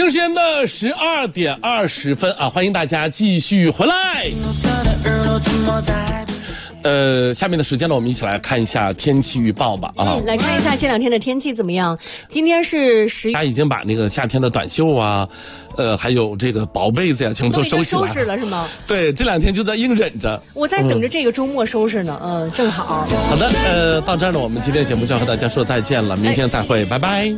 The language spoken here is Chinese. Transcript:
北京时间的12点20分啊，欢迎大家继续回来。下面的时间呢，我们一起来看一下天气预报吧啊。 来看一下这2天的天气怎么样？今天是大家已经把那个夏天的短袖啊，还有这个薄被子呀，全部都收起来了。 收拾了是吗？ 对，这2天就在硬忍着。 我在等着这个周末收拾呢，正好。 好的，到这儿呢，我们今天的节目就要和大家说再见了，明天再会，拜拜。